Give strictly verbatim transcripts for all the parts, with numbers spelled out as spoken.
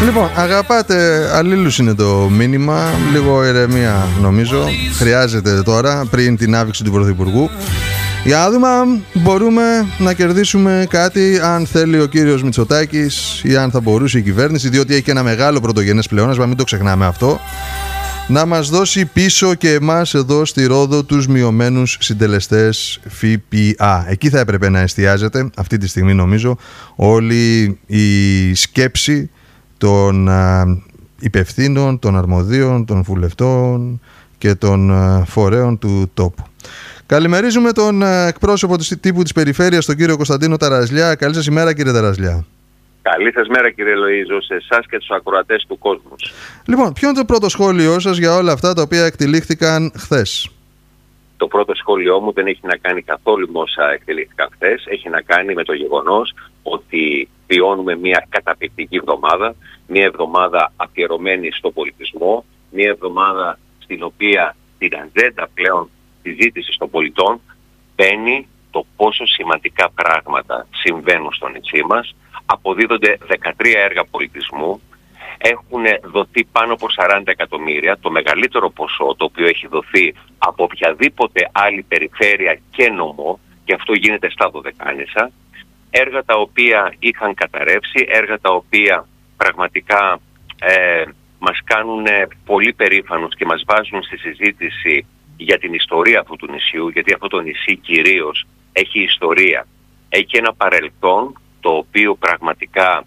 Λοιπόν, αγαπάτε αλλήλους είναι το μήνυμα. Λίγο ηρεμία νομίζω χρειάζεται τώρα πριν την άφηξη του Πρωθυπουργού, για να δούμε αν μπορούμε να κερδίσουμε κάτι, αν θέλει ο κύριος Μητσοτάκης ή αν θα μπορούσε η κυβέρνηση, διότι έχει και ένα μεγάλο πρωτογενές πλεόνασμα, μην το ξεχνάμε αυτό, να μας δώσει πίσω και εμάς εδώ στη Ρόδο τους μειωμένους συντελεστές ΦΠΑ. Εκεί θα έπρεπε να εστιάζεται αυτή τη στιγμή νομίζω όλη η σκέψη των α, υπευθύνων, των αρμοδίων, των βουλευτών και των α, φορέων του τόπου. Καλημερίζουμε τον α, εκπρόσωπο του τύπου της περιφέρειας, τον κύριο Κωνσταντίνο Ταραζλιά. Καλή σας ημέρα, κύριε Ταραζλιά. Καλή σας μέρα, κύριε Λοΐζο, σε εσάς και τους ακροατές του κόσμου. Λοιπόν, ποιο είναι το πρώτο σχόλιο σας για όλα αυτά τα οποία εκτελήχθηκαν χθες? Το πρώτο σχόλιο μου δεν έχει να κάνει καθόλου με όσα εκτελήχθηκαν χθες. Έχει να κάνει με το γεγονός ότι βιώνουμε μια καταπληκτική εβδομάδα. Μια εβδομάδα αφιερωμένη στον πολιτισμό. Μια εβδομάδα στην οποία την ατζέντα πλέον συζήτησης των πολιτών μπαίνει το πόσο σημαντικά πράγματα συμβαίνουν στο νησί μας. Αποδίδονται δεκατρία έργα πολιτισμού. Έχουν δοθεί πάνω από σαράντα εκατομμύρια, το μεγαλύτερο ποσό το οποίο έχει δοθεί από οποιαδήποτε άλλη περιφέρεια και νομό, και αυτό γίνεται στα Δωδεκάνησα. Έργα τα οποία είχαν καταρρεύσει, έργα τα οποία πραγματικά ε, μας κάνουν πολύ περήφανους και μας βάζουν στη συζήτηση για την ιστορία αυτού του νησιού, γιατί αυτό το νησί κυρίως έχει ιστορία. Έχει ένα παρελθόν το οποίο πραγματικά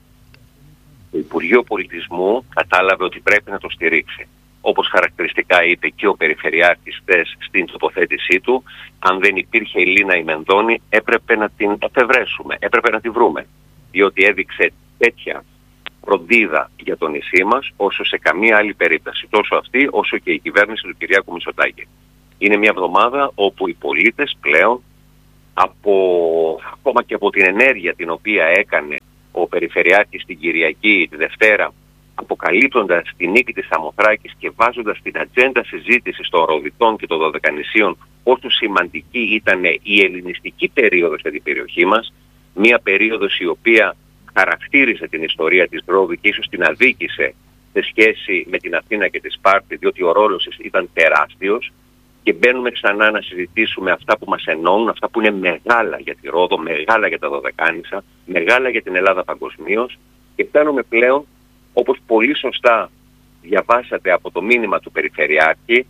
το Υπουργείο Πολιτισμού κατάλαβε ότι πρέπει να το στηρίξει. Όπως χαρακτηριστικά είπε και ο Περιφερειάρχης χθες στην τοποθέτησή του, αν δεν υπήρχε η Λίνα η Μενδώνη έπρεπε να την εφευρέσουμε, έπρεπε να τη βρούμε. Διότι έδειξε τέτοια φροντίδα για το νησί μας όσο σε καμία άλλη περίπτωση. Τόσο αυτή όσο και η κυβέρνηση του Κυριάκου Μητσοτάκη. Είναι μια εβδομάδα όπου οι πολίτες πλέον, από, ακόμα και από την ενέργεια την οποία έκανε ο Περιφερειάρχης την Κυριακή, τη Δευτέρα, αποκαλύπτοντας τη νίκη της Σαμοθράκης και βάζοντας την ατζέντα συζήτησης των Ροδιτών και των Δωδεκανησίων όσο σημαντική ήταν η ελληνιστική περίοδος για την περιοχή μας, μια περίοδος η οποία χαρακτήρισε την ιστορία της Ρόδου και ίσως την αδίκησε σε σχέση με την Αθήνα και τη Σπάρτη, διότι ο ρόλος της ήταν τεράστιος. Και μπαίνουμε ξανά να συζητήσουμε αυτά που μας ενώνουν, αυτά που είναι μεγάλα για τη Ρόδο, μεγάλα για τα Δωδεκάνησα, μεγάλα για την Ελλάδα παγκοσμίως. Και φτάνουμε πλέον, όπως πολύ σωστά διαβάσατε από το μήνυμα του Περιφερειάρχη,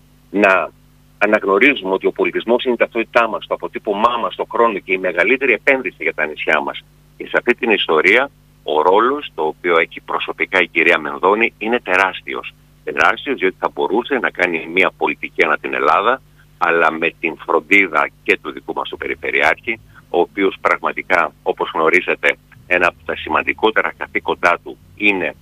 να αναγνωρίζουμε ότι ο πολιτισμός είναι η ταυτότητά μας, το αποτύπωμά μας, το χρόνο και η μεγαλύτερη επένδυση για τα νησιά μας. Και σε αυτή την ιστορία, ο ρόλος, το οποίο έχει προσωπικά η κυρία Μενδώνη, είναι τεράστιος. Τεράστιος, διότι θα μπορούσε να κάνει μια πολιτική ανά την Ελλάδα, αλλά με την φροντίδα και του δικού μας του Περιφερειάρχη, ο οποίος πραγματικά, όπως γνωρίζετε, ένα από τα σημαντικότερα καθήκοντά του είναι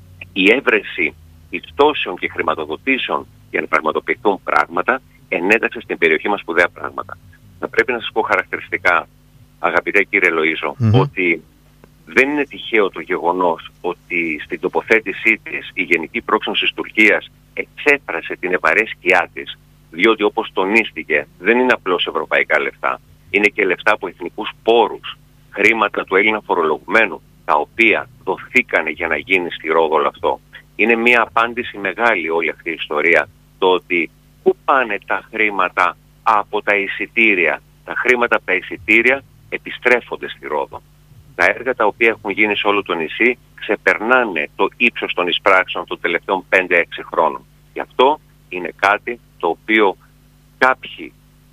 η έβρεση πιστώσεων και χρηματοδοτήσεων για να πραγματοποιηθούν πράγματα, ενέταξε στην περιοχή μας σπουδαία πράγματα. Θα πρέπει να σας πω χαρακτηριστικά, αγαπητέ κύριε Λοΐζο, mm-hmm. ότι δεν είναι τυχαίο το γεγονός ότι στην τοποθέτησή της η Γενική Πρόξενος της Τουρκίας εξέφρασε την ευαρέσκειά της, διότι όπως τονίστηκε δεν είναι απλώς ευρωπαϊκά λεφτά, είναι και λεφτά από εθνικούς πόρους, χρήματα του Έλληνα φορολογουμένου, τα οποία δοθήκανε για να γίνει στη Ρόδο όλο αυτό. Είναι μια απάντηση μεγάλη όλη αυτή η ιστορία, το ότι πού πάνε τα χρήματα από τα εισιτήρια. Τα χρήματα από τα εισιτήρια επιστρέφονται στη Ρόδο. Τα έργα τα οποία έχουν γίνει σε όλο το νησί ξεπερνάνε το ύψος των εισπράξεων των τελευταίων πέντε έξι χρόνων. Γι' αυτό είναι κάτι το οποίο κάποιοι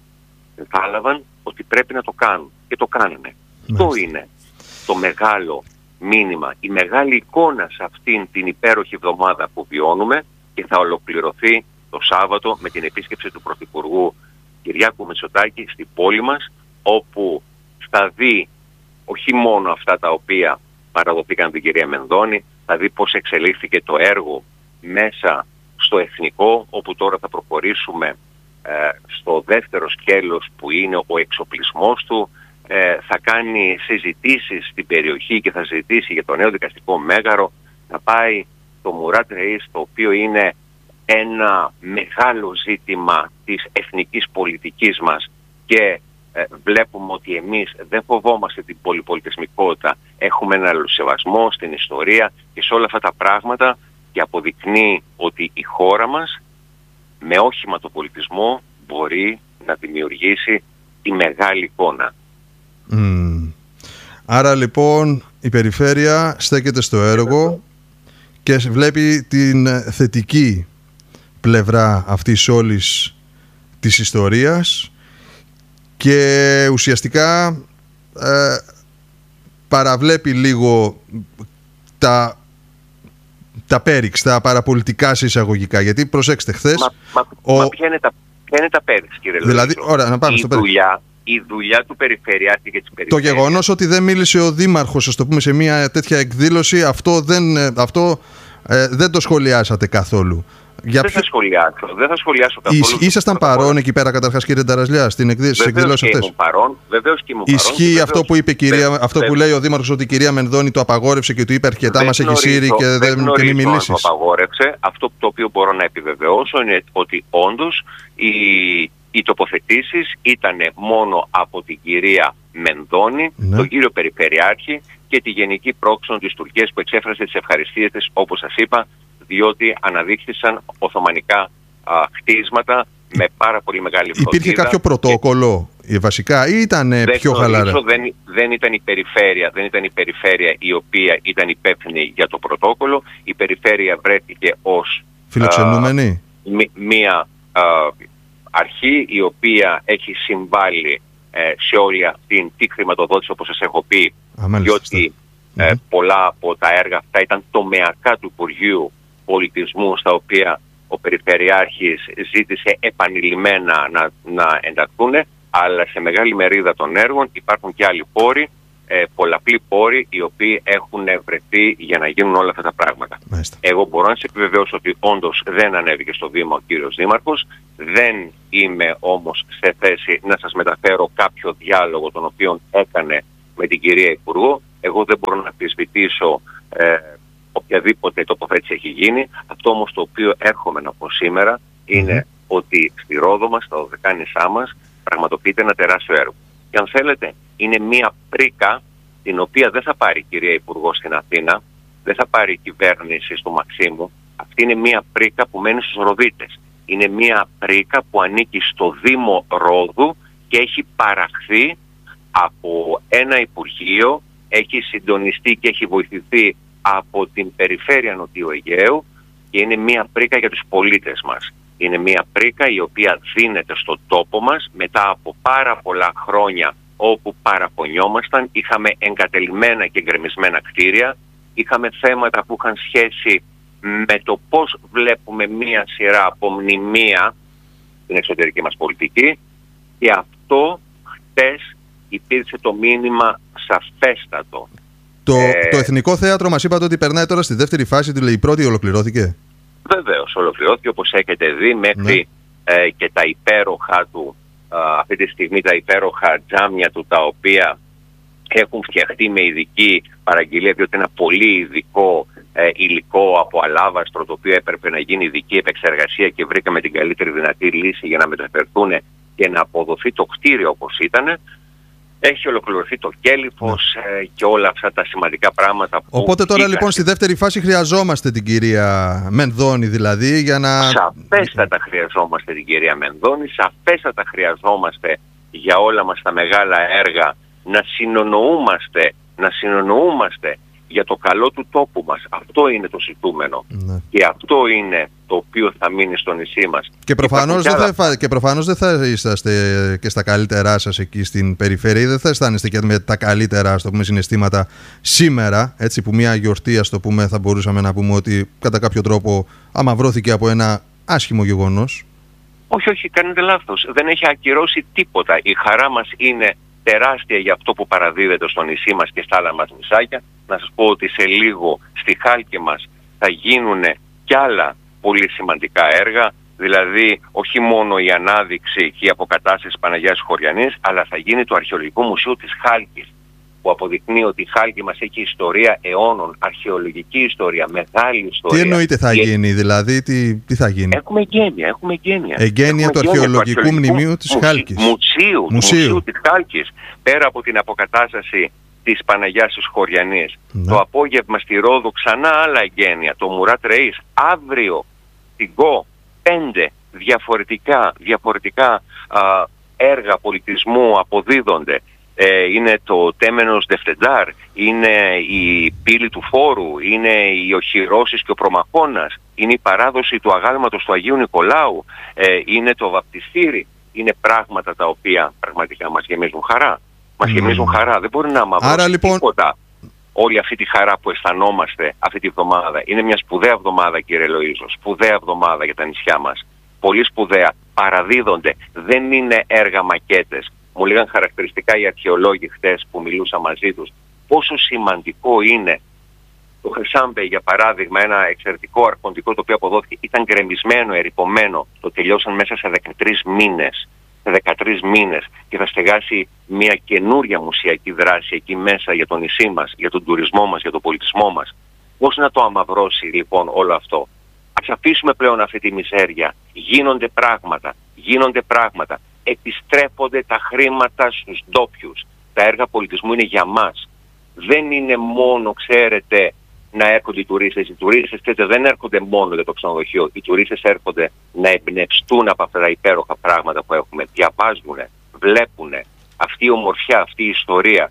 κατάλαβαν ότι πρέπει να το κάνουν και το κάνανε. Αυτό είναι το μεγάλο μήνυμα, η μεγάλη εικόνα σε αυτήν την υπέροχη εβδομάδα που βιώνουμε και θα ολοκληρωθεί το Σάββατο με την επίσκεψη του Πρωθυπουργού Κυριάκου Μητσοτάκη στην πόλη μας, όπου θα δει όχι μόνο αυτά τα οποία παραδοθήκαν την κυρία Μενδώνη, θα δει πώς εξελίχθηκε το έργο μέσα στο εθνικό, όπου τώρα θα προχωρήσουμε ε, στο δεύτερο σκέλος που είναι ο εξοπλισμός του, ε, θα κάνει συζητήσεις στην περιοχή και θα συζητήσει για το νέο δικαστικό μέγαρο, θα πάει το Μουράτ Ρεΐς, το οποίο είναι ένα μεγάλο ζήτημα της εθνικής πολιτικής μας και ε, βλέπουμε ότι εμείς δεν φοβόμαστε την πολυπολιτισμικότητα, έχουμε ένα αλληλοσεβασμό στην ιστορία και σε όλα αυτά τα πράγματα, και αποδεικνύει ότι η χώρα μας με όχημα το πολιτισμό μπορεί να δημιουργήσει τη μεγάλη εικόνα. Mm. Άρα λοιπόν η περιφέρεια στέκεται στο έργο και βλέπει την θετική πλευρά αυτής όλης της ιστορίας και ουσιαστικά ε, παραβλέπει λίγο τα, τα πέριξ, τα παραπολιτικά σε εισαγωγικά. Γιατί προσέξτε, χθες... Μα, μα, ο... μα ποια είναι τα, ποια είναι τα πέριξ, κύριε Λουίζο? Δηλαδή, ωραία, να πάμε η στο δουλειά, η δουλειά του Περιφερειάρχη και της Το Περιφέρειας. γεγονός ότι δεν μίλησε ο Δήμαρχος, ας το πούμε, σε μια τέτοια εκδήλωση, αυτό δεν, αυτό, ε, δεν το σχολιάσατε καθόλου. Για δεν, ποιο... θα σχολιάσω, δεν θα σχολιάσω καθόλου. Ήσασταν παρόν εκεί πέρα καταρχάς, κύριε Νταραζλιά, στην εκδήλωση, στις εκδηλώσεις αυτές? Παρόν, βεβαίως και ήμουν παρόν. Ισχύει βεβαίως, αυτό που είπε η κυρία, βεβαίως, αυτό που λέει ο Δήμαρχος, ότι η κυρία Μενδώνη το απαγόρευσε και του είπε αρκετά, μας έχει σύρει και δεν, δεν και μην μιλήσεις? Το απαγόρευσε. Αυτό το οποίο μπορώ να επιβεβαιώσω είναι ότι όντως οι, οι τοποθετήσεις ήταν μόνο από την κυρία Μενδώνη, ναι. τον κύριο Περιφερειάρχη και τη Γενική Πρόξενο της Τουρκίας, που εξέφρασε τις ευχαριστίες της, όπως σας είπα, διότι αναδείχθησαν οθωμανικά α, χτίσματα με πάρα πολύ μεγάλη φροντίδα. Υπήρχε κάποιο πρωτόκολλο και... βασικά ή ήταν πιο χαλαρά? Δεν, δεν ήταν η περιφέρεια, δεν ήταν η περιφέρεια η οποία ήταν υπεύθυνη για το πρωτόκολλο. Η περιφέρεια βρέθηκε ως φιλοξενούμενη. Α, μ, μία α, αρχή η οποία έχει συμβάλει ε, σε όλη αυτή τη χρηματοδότηση, όπως σας έχω πει, Α, διότι ε, mm-hmm. πολλά από τα έργα αυτά ήταν τομεακά του Υπουργείου Πολιτισμού, στα οποία ο Περιφερειάρχης ζήτησε επανειλημμένα να, να ενταχθούν, αλλά σε μεγάλη μερίδα των έργων υπάρχουν και άλλοι πόροι, ε, πολλαπλοί πόροι, οι οποίοι έχουν βρεθεί για να γίνουν όλα αυτά τα πράγματα. Μάλιστα. Εγώ μπορώ να σε επιβεβαιώσω ότι όντως δεν ανέβηκε στο Δήμο ο κύριος Δήμαρχος, δεν είμαι όμως σε θέση να σας μεταφέρω κάποιο διάλογο τον οποίο έκανε με την κυρία Υπουργό. Εγώ δεν μπορώ να αμφισβητήσω ε, οποιαδήποτε τοποθέτηση έχει γίνει. Αυτό όμως το οποίο έρχομαι να πω σήμερα είναι mm-hmm. ότι στη Ρόδο μας, στα Δωδεκάνησά μας, πραγματοποιείται ένα τεράστιο έργο. Και αν θέλετε, είναι μία πρίκα την οποία δεν θα πάρει η κυρία Υπουργό στην Αθήνα, δεν θα πάρει η κυβέρνηση στο Μαξίμου. Αυτή είναι μία πρίκα που μένει στους Ροδίτες. Είναι μία πρίκα που ανήκει στο Δήμο Ρόδου και έχει παραχθεί από ένα Υπουργείο, έχει συντονιστεί και έχει βοηθηθεί από την Περιφέρεια Νοτιού Αιγαίου και είναι μία πρίκα για τους πολίτες μας. Είναι μία πρίκα η οποία δίνεται στον τόπο μας μετά από πάρα πολλά χρόνια όπου παραπονιόμασταν, είχαμε εγκατελειμμένα και γκρεμισμένα κτίρια, είχαμε θέματα που είχαν σχέση με το πώς βλέπουμε μία σειρά από μνημεία στην εξωτερική μας πολιτική, και αυτό χτες υπήρξε το μήνυμα σαφέστατο. Το, ε, το Εθνικό Θέατρο μας είπατε ότι περνάει τώρα στη δεύτερη φάση, του λέει, η πρώτη ολοκληρώθηκε. Βεβαίως, ολοκληρώθηκε, όπως έχετε δει, μέχρι ναι. ε, και τα υπέροχα του, ε, αυτή τη στιγμή τα υπέροχα τζάμια του, τα οποία έχουν φτιαχτεί με ειδική παραγγελία, διότι είναι ένα πολύ ειδικό ε, υλικό από αλάβαστρο, το οποίο έπρεπε να γίνει ειδική επεξεργασία και βρήκαμε την καλύτερη δυνατή λύση για να μεταφερθούν και να αποδοθεί το κτίριο όπως ήταν. Έχει ολοκληρωθεί το κέλυφος ναι. ε, και όλα αυτά τα σημαντικά πράγματα που... Οπότε τώρα ήταν. Λοιπόν στη δεύτερη φάση χρειαζόμαστε την κυρία Μενδώνη, δηλαδή, για να... Σαφέστατα χρειαζόμαστε την κυρία Μενδώνη, σαφέστατα χρειαζόμαστε για όλα μας τα μεγάλα έργα να συνονοούμαστε, να συνονοούμαστε για το καλό του τόπου μας. Αυτό είναι το ζητούμενο. Ναι. Και αυτό είναι το οποίο θα μείνει στο νησί μας. Και προφανώς, δεν άλλα... θα, και προφανώς δεν θα είσαστε και στα καλύτερά σας εκεί στην περιφέρεια, ή δεν θα αισθάνεστε και με τα καλύτερα, ας το πούμε, συναισθήματα σήμερα, έτσι, που μια γιορτή, ας το πούμε, θα μπορούσαμε να πούμε ότι κατά κάποιο τρόπο αμαυρώθηκε από ένα άσχημο γεγονός. Όχι, όχι, κάνετε λάθος. Δεν έχει ακυρώσει τίποτα. Η χαρά μας είναι τεράστια για αυτό που παραδίδεται στο νησί μας και στα άλλα μας νησάκια. Να σας πω ότι σε λίγο στη Χάλκη μας θα γίνουν κι άλλα πολύ σημαντικά έργα, δηλαδή όχι μόνο η ανάδειξη και η αποκατάσταση της Παναγιάς Χωριανής, αλλά θα γίνει το Αρχαιολογικό Μουσείο της Χάλκης, που αποδεικνύει ότι η Χάλκη μας έχει ιστορία αιώνων, αρχαιολογική ιστορία, μεγάλη ιστορία. Τι εννοείται θα γίνει, δηλαδή, τι, τι θα γίνει? Έχουμε εγγένεια, έχουμε εγγένεια. Εγγένεια του αρχαιολογικού μνημείου της Χάλκης. Μουσείου, Μουσείου. μουσείου της Χάλκης. Πέρα από την αποκατάσταση της Παναγιάς της Χωριανής. Ναι. Το απόγευμα στη Ρόδο ξανά άλλα εγγένεια. Το Μουράτ Ρεΐς. Αύριο την ΚΟ πέντε διαφορετικά, διαφορετικά α, έργα πολιτισμού αποδίδονται. Ε, είναι το Τέμενος Δευτεντάρ, είναι η πύλη του Φόρου, είναι οι οχυρώσεις και ο Προμαχώνας, είναι η παράδοση του αγάλματος του Αγίου Νικολάου, ε, είναι το βαπτιστήρι. Είναι πράγματα τα οποία πραγματικά μας γεμίζουν χαρά. Μας mm. γεμίζουν χαρά. Δεν μπορεί να μαυρώσει λοιπόν... τίποτα όλη αυτή τη χαρά που αισθανόμαστε αυτή τη εβδομάδα. Είναι μια σπουδαία εβδομάδα, κύριε Λοΐζο. Σπουδαία εβδομάδα για τα νησιά μας. Πολύ σπουδαία. Παραδίδονται. Δεν είναι έργα μακέτες. Μου λέγαν χαρακτηριστικά οι αρχαιολόγοι χτες που μιλούσα μαζί τους πόσο σημαντικό είναι το Χρυσάμπε, για παράδειγμα, ένα εξαιρετικό αρχοντικό το οποίο αποδόθηκε. Ήταν γκρεμισμένο, ερειπωμένο. Το τελειώσαν μέσα σε δεκατρείς μήνες. Σε δεκατρείς μήνες και θα στεγάσει μια καινούρια μουσιακή δράση εκεί μέσα για το νησί μας, για τον τουρισμό μας, για τον πολιτισμό μας. Πώς να το αμαυρώσει λοιπόν όλο αυτό? Ας αφήσουμε πλέον αυτή τη μιζέρια. Γίνονται πράγματα, γίνονται πράγματα. Επιστρέφονται τα χρήματα στους ντόπιους. Τα έργα πολιτισμού είναι για μας. Δεν είναι μόνο, ξέρετε, να έρχονται οι τουρίστες. Οι τουρίστες, ξέρετε, δεν έρχονται μόνο για το ξενοδοχείο. Οι τουρίστες έρχονται να εμπνευστούν από αυτά τα υπέροχα πράγματα που έχουμε. Διαβάζουν, βλέπουν αυτή η ομορφιά, αυτή η ιστορία.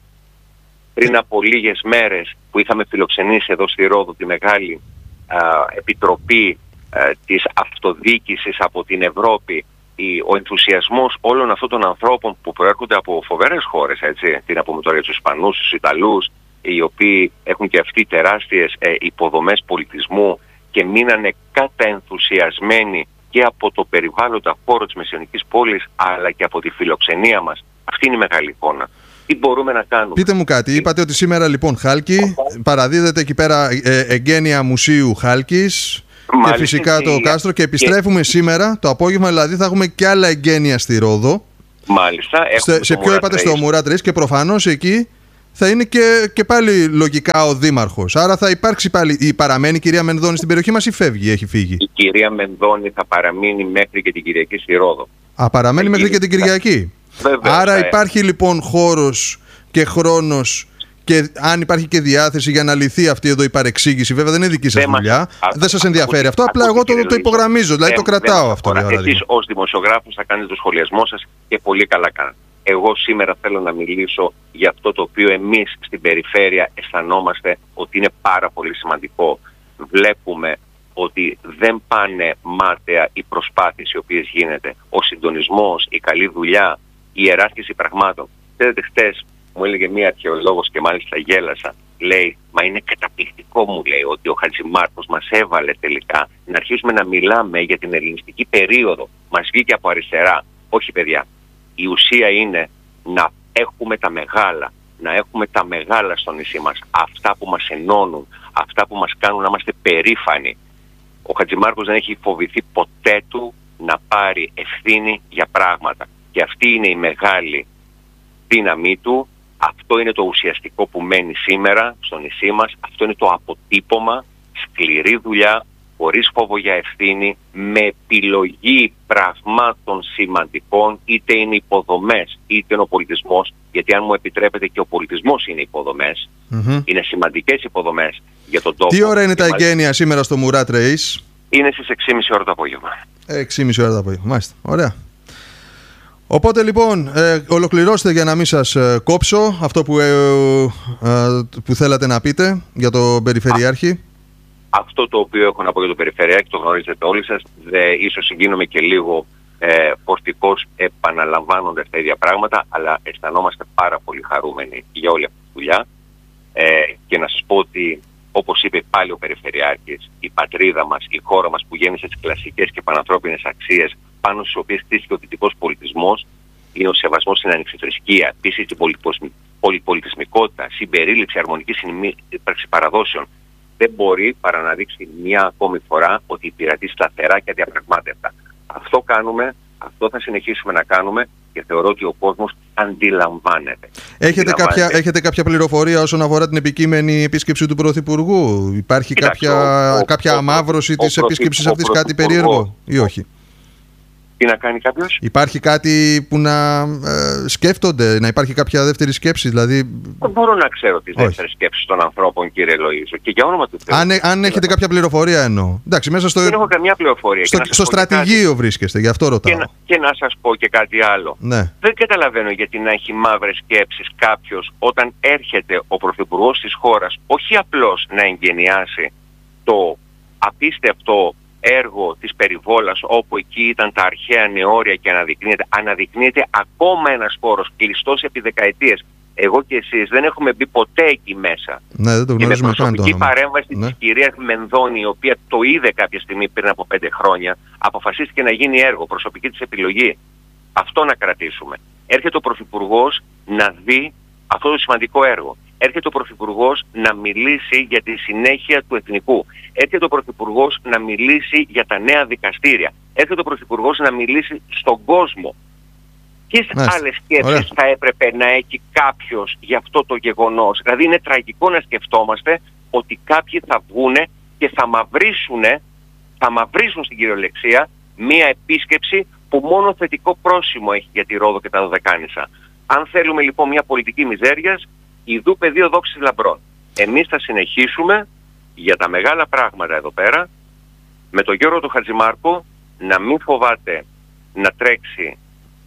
Πριν από λίγες μέρες που είχαμε φιλοξενήσει εδώ στη Ρόδο τη μεγάλη α, επιτροπή α, της αυτοδιοίκησης από την Ευρώπη, η, ο ενθουσιασμός όλων αυτών των ανθρώπων που προέρχονται από φοβερές χώρες, έτσι, τι να πούμε τώρα για τους Ισπανούς, τους Ιταλούς, οι οποίοι έχουν και αυτοί τεράστιες ε, υποδομές πολιτισμού και μείνανε καταενθουσιασμένοι και από το περιβάλλοντα χώρο της Μεσαιωνικής πόλης αλλά και από τη φιλοξενία μας. Αυτή είναι η μεγάλη εικόνα. Τι μπορούμε να κάνουμε? Πείτε μου κάτι, είπατε ότι σήμερα λοιπόν Χάλκη, παραδίδεται εκεί πέρα ε, εγγένεια Μουσείου Χάλκης. Μάλιστα, και φυσικά το κάστρο και επιστρέφουμε και... σήμερα το απόγευμα, δηλαδή θα έχουμε και άλλα εγγένεια στη Ρόδο. Μάλιστα. Σε, σε ποιο είπατε? Στο Μουράτ Ρεΐς, και προφανώς εκεί θα είναι και, και πάλι λογικά ο δήμαρχος. Άρα θα υπάρξει πάλι. Η παραμένει η κυρία Μενδώνη στην περιοχή μας ή φεύγει, έχει φύγει? Η κυρία Μενδώνη θα παραμείνει μέχρι και την Κυριακή στη Ρόδο. Α, παραμένει μέχρι και την Κυριακή. Βέβαια, άρα θα... υπάρχει λοιπόν χώρος και χρόνος, και αν υπάρχει και διάθεση για να λυθεί αυτή εδώ η παρεξήγηση. Βέβαια δεν είναι δική σας δουλειά, δεν σας ενδιαφέρει αυτό, απλά εγώ το, το υπογραμμίζω, δηλαδή ε, το κρατάω αυτό. Εσείς ως δημοσιογράφος θα κάνετε το σχολιασμό σας και πολύ καλά κάνετε. Εγώ σήμερα θέλω να μιλήσω για αυτό το οποίο εμείς στην περιφέρεια αισθανόμαστε ότι είναι πάρα πολύ σημαντικό. Βλέπουμε ότι δεν πάνε μάταια οι προσπάθειες οι οποίες γίνεται. Ο συντονισμός, η καλή δουλειά, η ιεράρχηση πραγμάτων. Ξέρετε, χτες μου έλεγε μία αρχαιολόγος και μάλιστα γέλασα. Λέει, μα είναι καταπληκτικό, μου λέει, ότι ο Χατζημάρκος μας έβαλε τελικά να αρχίσουμε να μιλάμε για την ελληνιστική περίοδο. Μας βγήκε από αριστερά. Όχι, παιδιά. Η ουσία είναι να έχουμε τα μεγάλα. Να έχουμε τα μεγάλα στο νησί μας. Αυτά που μας ενώνουν. Αυτά που μας κάνουν να είμαστε περήφανοι. Ο Χατζημάρκος δεν έχει φοβηθεί ποτέ του να πάρει ευθύνη για πράγματα. Και αυτή είναι η μεγάλη δύναμή του. Αυτό είναι το ουσιαστικό που μένει σήμερα στο νησί μας. Αυτό είναι το αποτύπωμα, σκληρή δουλειά, χωρίς φόβο για ευθύνη, με επιλογή πραγμάτων σημαντικών, είτε είναι υποδομές, είτε είναι ο πολιτισμός. Γιατί αν μου επιτρέπετε, και ο πολιτισμός είναι υποδομές. Mm-hmm. Είναι σημαντικές υποδομές για τον τόπο. Τι ώρα είναι τα εγγένεια σήμερα στο Μουράτ Ρεΐς? Είναι στις έξι και μισή ώρα το απόγευμα. έξι και μισή ώρα το απόγευμα, μάλιστα. Ωραία. Οπότε λοιπόν, ε, ολοκληρώστε για να μην σας ε, κόψω αυτό που, ε, ε, που θέλατε να πείτε για τον Περιφερειάρχη. Α, αυτό το οποίο έχω να πω για τον Περιφερειάρχη, το γνωρίζετε όλοι σας. Δε, ίσως συγκίνομαι και λίγο ε, φορτικός επαναλαμβάνοντας τα ίδια πράγματα, αλλά αισθανόμαστε πάρα πολύ χαρούμενοι για όλη αυτή τη δουλειά. Ε, και να σας πω ότι, όπως είπε πάλι ο Περιφερειάρχης, η πατρίδα μας, η χώρα μας που γέννησε τις κλασικές και πανανθρώπινες αξίες πάνω στις οποίες χτίστηκε ο δυτικός πολιτισμός, είναι ο σεβασμός στην ανεξιθρησκεία, επίσης την πολυπολιτισμικότητα, συμπερίληψη, αρμονική ύπαρξη παραδόσεων. Δεν μπορεί παρά να δείξει μια ακόμη φορά ότι υπηρετεί σταθερά και αδιαπραγμάτευτα. Αυτό κάνουμε, αυτό θα συνεχίσουμε να κάνουμε και θεωρώ ότι ο κόσμος αντιλαμβάνεται. Έχετε, αντιλαμβάνεται. Κάποια, έχετε κάποια πληροφορία όσον αφορά την επικείμενη επίσκεψη του Πρωθυπουργού? Υπάρχει Κοιτάξτε, κάποια, ο, ο, κάποια ο, αμαύρωση ο, της ο, επίσκεψης ο, αυτής, ο, κάτι περίεργο ή όχι? Τι να κάνει κάποιος? Υπάρχει κάτι που να ε, σκέφτονται, να υπάρχει κάποια δεύτερη σκέψη, δηλαδή... Δεν μπορώ να ξέρω τις δεύτερες σκέψεις των ανθρώπων, κύριε Λοΐζο. Και για όνομα του Θεού. Αν, αν έχετε κάποια πληροφορία εννοώ. Εντάξει, μέσα στο, δεν έχω καμιά πληροφορία. Στο, στο στρατηγείο κάτι... βρίσκεστε, γι' αυτό ρωτάω. Και να, και να σας πω και κάτι άλλο. Ναι. Δεν καταλαβαίνω γιατί να έχει μαύρες σκέψεις κάποιος όταν έρχεται ο Πρωθυπουργός της χώρας, όχι απλώς να εγκαινιάσει το απίστευτο έργο της περιβόλας, όπου εκεί ήταν τα αρχαία νεόρια και αναδεικνύεται, αναδεικνύεται ακόμα ένας χώρος κλειστός επί δεκαετίες. Εγώ και εσείς δεν έχουμε μπει ποτέ εκεί μέσα. Ναι, δεν το γνωρίζουμε καν το όνομα. Και με προσωπική παρέμβαση ναι. της κυρίας Μενδώνη, η οποία το είδε κάποια στιγμή πριν από πέντε χρόνια, αποφασίστηκε να γίνει έργο, προσωπική της επιλογή. Αυτό να κρατήσουμε. Έρχεται ο Πρωθυπουργός να δει αυτό το σημαντικό έργο. Έρχεται ο Πρωθυπουργός να μιλήσει για τη συνέχεια του εθνικού. Έρχεται ο Πρωθυπουργός να μιλήσει για τα νέα δικαστήρια. Έρχεται ο Πρωθυπουργός να μιλήσει στον κόσμο. Ποιες άλλες σκέψεις θα έπρεπε να έχει κάποιος για αυτό το γεγονός? Δηλαδή είναι τραγικό να σκεφτόμαστε ότι κάποιοι θα βγούνε και θα μαυρίσουνε, θα μαυρίσουν στην κυριολεξία μία επίσκεψη που μόνο θετικό πρόσημο έχει για τη Ρόδο και τα Δωδεκάνησα. Αν θέλουμε λοιπόν μια πολιτική μιζέριας, ιδού πεδίο δόξης λαμπρών. Εμείς θα συνεχίσουμε για τα μεγάλα πράγματα εδώ πέρα, με τον Γιώργο τον Χατζημάρκο να μην φοβάται να τρέξει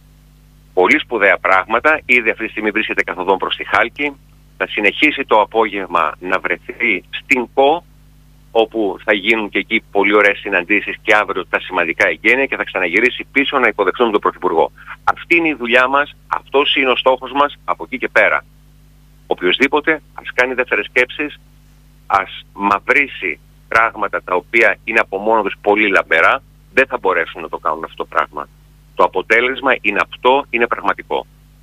πολύ σπουδαία πράγματα. Ήδη αυτή τη στιγμή βρίσκεται καθοδόν προς τη Χάλκη. Θα συνεχίσει το απόγευμα να βρεθεί στην ΚΟ, όπου θα γίνουν και εκεί πολύ ωραίες συναντήσεις και αύριο τα σημαντικά εγγένεια, και θα ξαναγυρίσει πίσω να υποδεχτούμε τον Πρωθυπουργό. Αυτή είναι η δουλειά μας, αυτός είναι ο στόχος μας από εκεί και πέρα. Οποιοςδήποτε ας κάνει δεύτερες σκέψεις, ας μαυρίσει πράγματα τα οποία είναι από μόνο τους πολύ λαμπερά, δεν θα μπορέσουν να το κάνουν αυτό το πράγμα. Το αποτέλεσμα είναι αυτό, είναι πραγματικό.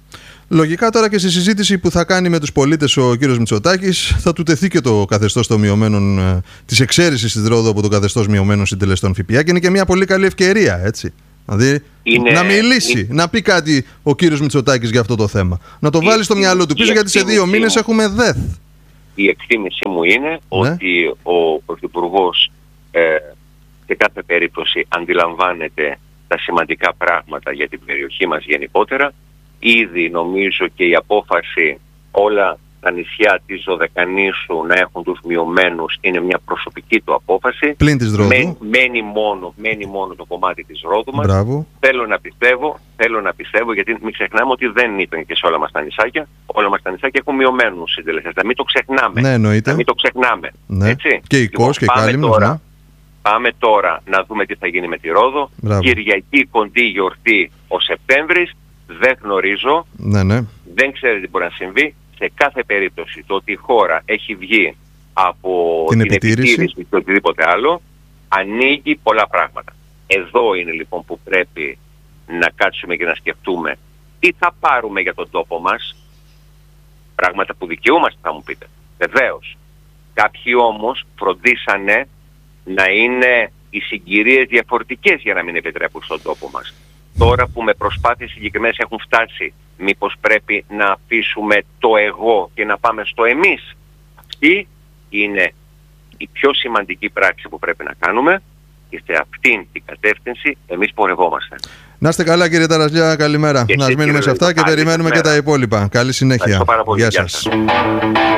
Λογικά τώρα και στη συζήτηση που θα κάνει με τους πολίτες ο κύριος Μητσοτάκης θα του τεθεί και το καθεστώς των μειωμένων, ε, της εξαίρεσης της Ρόδου από το καθεστώς μειωμένων συντελεστών ΦΠΑ, και είναι και μια πολύ καλή ευκαιρία, έτσι. Δηλαδή είναι, να μιλήσει, είναι... να πει κάτι ο κύριος Μητσοτάκης για αυτό το θέμα. Να το η, βάλει στο μυαλό του πίσω, γιατί σε δύο μήνες έχουμε ΔΕΘ. Η εκτίμησή μου είναι ναι. ότι ο Πρωθυπουργός ε, σε κάθε περίπτωση αντιλαμβάνεται τα σημαντικά πράγματα για την περιοχή μας γενικότερα. Ήδη νομίζω και η απόφαση όλα τα νησιά της Δωδεκανήσου να έχουν τους μειωμένους είναι μια προσωπική του απόφαση. Πλην της Ρόδου. Μέ, μένει, μόνο, μένει μόνο το κομμάτι της Ρόδου μας. Μπράβο. Θέλω να πιστεύω, θέλω να πιστεύω, γιατί μην ξεχνάμε ότι δεν ήταν και σε όλα μας τα νησάκια. Όλα μας τα νησάκια έχουν μειωμένους συντελεστές. Να μην το ξεχνάμε. Ναι, εννοείται. Να μην το ξεχνάμε. Ναι. Έτσι. Και η Κος και η Κάλυμνος. Ναι. Πάμε τώρα να δούμε τι θα γίνει με τη Ρόδο. Μπράβο. Κυριακή κοντή γιορτή ο Σεπτέμβρης. Δεν γνωρίζω. Ναι, ναι. Δεν ξέρω τι μπορεί να συμβεί. Σε κάθε περίπτωση το ότι η χώρα έχει βγει από την, την επιτήρηση. επιτήρηση και οτιδήποτε άλλο ανοίγει πολλά πράγματα. Εδώ είναι λοιπόν που πρέπει να κάτσουμε και να σκεφτούμε τι θα πάρουμε για τον τόπο μας. Πράγματα που δικαιούμαστε, θα μου πείτε. Βεβαίως. Κάποιοι όμως φροντίσανε να είναι οι συγκυρίες διαφορετικές για να μην επιτρέπουν στον τόπο μας. Τώρα που με προσπάθειες συγκεκριμένες έχουν φτάσει, μήπως πρέπει να αφήσουμε το εγώ και να πάμε στο εμείς? Αυτή είναι η πιο σημαντική πράξη που πρέπει να κάνουμε, και σε αυτήν την κατεύθυνση εμείς πορευόμαστε. Να είστε καλά, κύριε Ταραζιά, καλημέρα. Και να μείνουμε σε αυτά και περιμένουμε και τα υπόλοιπα. Καλή συνέχεια. Γεια σας. Γεια σας.